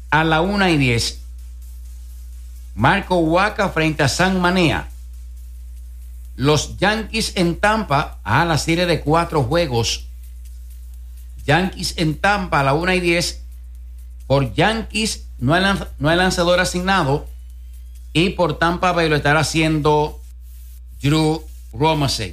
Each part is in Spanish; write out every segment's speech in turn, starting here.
a la 1:10. Marco Huaca frente a San Manea. Los Yankees en Tampa a la serie de 4 juegos. Yankees en Tampa a la 1:10. Por Yankees no hay lanzador asignado. Y por Tampa Bay lo estará haciendo Drew Romance.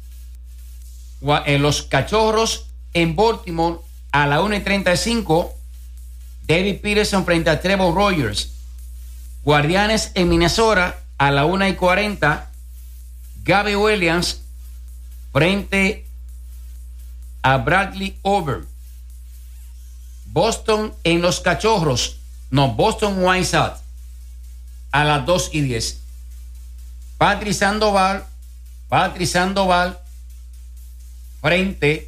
Los Cachorros en Baltimore a la 1:35. David Peterson frente a Trevor Rogers. Guardianes en Minnesota a la 1:40. Gabby Williams frente a Bradley Over. Boston en los Cachorros. Boston White Sox a las 2:10. Patrick Sandoval frente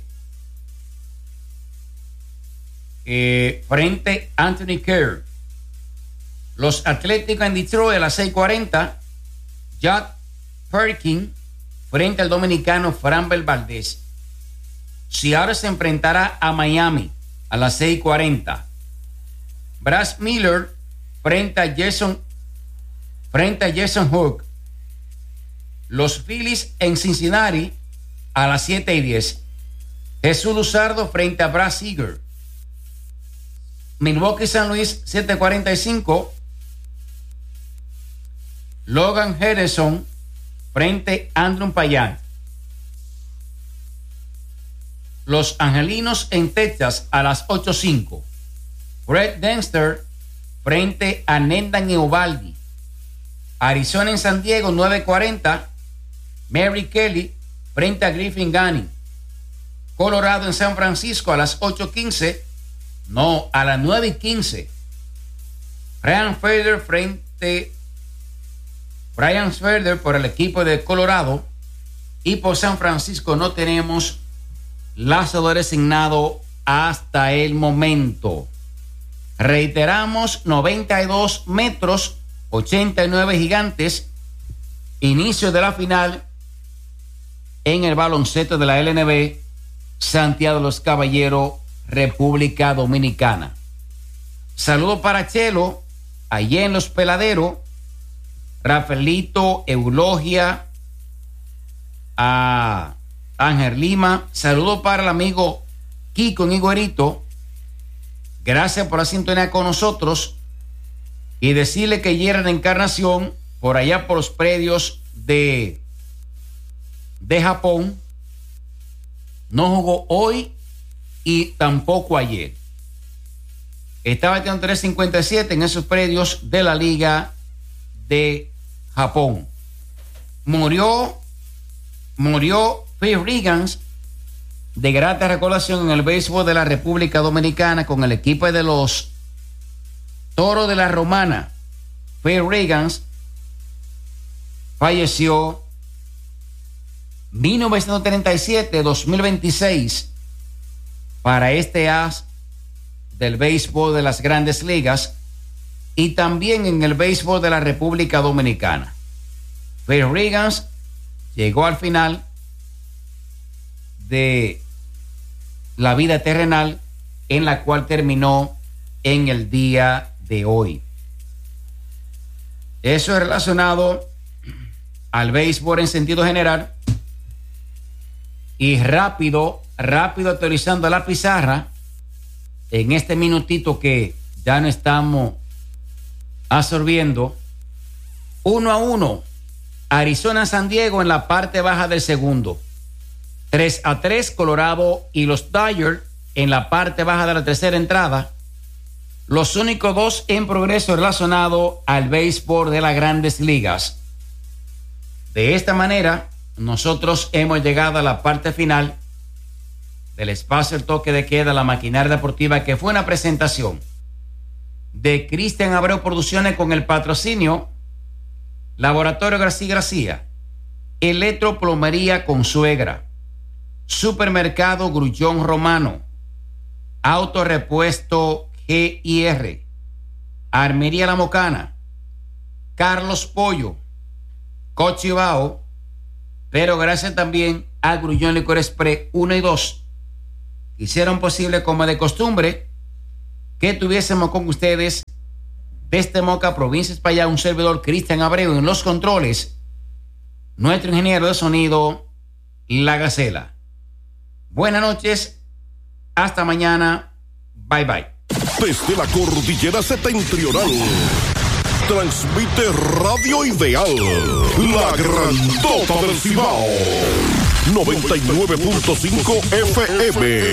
a Anthony Kerr. Los Atléticos en Detroit a las 6:40. Jack Perkins frente al dominicano Framber Valdez. Seattle se enfrentará a Miami a las 6:40. Brad Miller frente a Jason Hook. Los Phillies en Cincinnati a las 7:10. Jesús Luzardo frente a Brad Seager. Milwaukee San Luis 7:45. Logan Henderson frente a Andrew Payán. Los Angelinos en Texas a las 8:05. Brett Dempster frente a Nendan Eovaldi. Arizona en San Diego 9:40. Mary Kelly frente a Griffin Gunning. Colorado en San Francisco a las 8:15. A las 9:15. Brian Sperder por el equipo de Colorado. Y por San Francisco no tenemos lanzador designado hasta el momento. Reiteramos, 92 metros, 89 Gigantes. Inicio de la final en el baloncesto de la LNB, Santiago de los Caballeros, República Dominicana. Saludos para Chelo, allí en Los Peladeros, Rafaelito, Eulogia, a Ángel Lima. Saludos para el amigo Kiko en Higuerito. Gracias por la sintonía con nosotros. Y decirle que ayer en Encarnación, por allá por los predios de Japón, no jugó hoy y tampoco ayer. Estaba en 3:57 en esos predios de la Liga de Japón. Murió Phil Riggins, de grata recordación en el béisbol de la República Dominicana con el equipo de los Toros de la Romana. Phil Riggins falleció 1937-2026 para este as del béisbol de las Grandes Ligas y también en el béisbol de la República Dominicana. Phil Riggins llegó al final de la vida terrenal, en la cual terminó en el día de hoy. Eso es relacionado al béisbol en sentido general. Y rápido actualizando la pizarra en este minutito que ya no estamos absorbiendo. 1-1 Arizona San Diego en la parte baja del segundo. 3-3 Colorado y los Dodgers en la parte baja de la tercera entrada. Los únicos dos en progreso relacionado al béisbol de las Grandes Ligas. De esta manera, nosotros hemos llegado a la parte final del espacio El Toque de Queda, la maquinaria deportiva, que fue una presentación de Cristian Abreu Producciones con el patrocinio Laboratorio García, Electroplomería Consuegra, Supermercado Grullón Romano, Autorepuesto GIR, Armería La Mocana, Carlos Pollo, Cochibao, pero gracias también a Grullón Licor Express 1 y 2, que hicieron posible, como de costumbre, que tuviésemos con ustedes Desde Moca, provincia de España, un servidor Cristian Abreu en los controles. Nuestro ingeniero de sonido, La Gacela. Buenas noches. Hasta mañana. Bye bye. Desde la cordillera septentrional, transmite Radio Ideal, la grandota del Cibao, 99.5 FM.